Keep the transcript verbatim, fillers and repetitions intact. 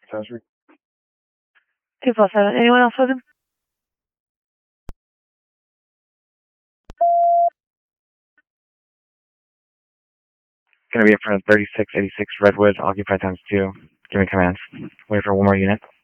Accessory. two plus seven. Anyone else with him? Gonna be in front of thirty-six eighty-six Redwood, occupied times two. Give me commands. Wait for one more unit.